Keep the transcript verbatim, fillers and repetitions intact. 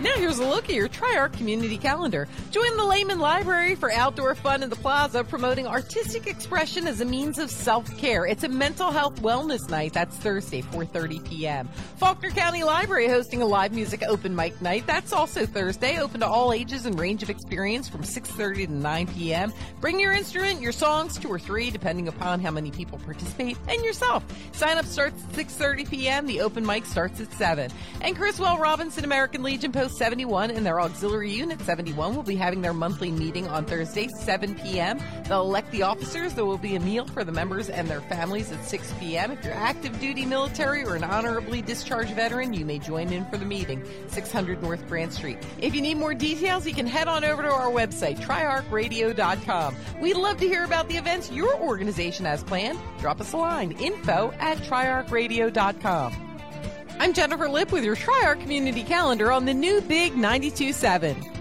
Now here's a look at your Tri-Arc community calendar. Join the Lehman Library for outdoor fun in the plaza, promoting artistic expression as a means of self-care. It's a mental health wellness night. That's Thursday, four thirty p.m. Faulkner County Library hosting a live music open mic night. That's also Thursday, open to all ages and range of experience from six thirty to nine p.m. Bring your instrument, your songs, two or three, depending upon how many people participate, and yourself. Sign up starts at six thirty p.m. The open mic starts at seven. And Criswell Robinson American Legion Post seventy-one and their auxiliary unit seventy-one will be having their monthly meeting on Thursday, seven p.m. They'll elect the officers. There will be a meal for the members and their families at six p.m. If you're active duty military or an honorably discharged veteran, you may join in for the meeting, six hundred North Grand Street. If you need more details, you can head on over to our website, tri arc radio dot com. We'd love to hear about the events your organization has planned. Drop us a line, info at tri arc radio dot com. I'm Jennifer Lipp with your Tri-Arc Community Calendar on the new Big ninety-two point seven.